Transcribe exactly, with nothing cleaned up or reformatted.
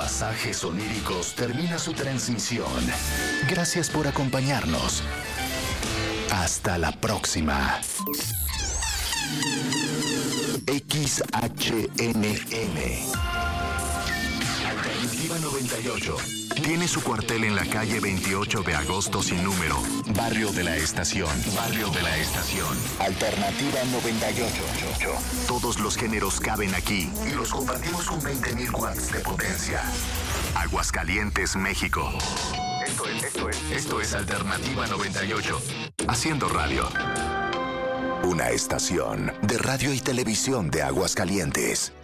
Pasajes oníricos termina su transmisión. Gracias por acompañarnos. Hasta la próxima. X H N M Alternativa noventa y ocho. Tiene su cuartel en la calle veintiocho de agosto sin número. Barrio de la Estación. Barrio de la Estación. Alternativa noventa y ocho. Todos los géneros caben aquí y los compartimos con veinte mil watts de potencia. Aguascalientes, México. Esto es, esto es, esto es Alternativa noventa y ocho. Haciendo radio. Una estación de radio y televisión de Aguascalientes.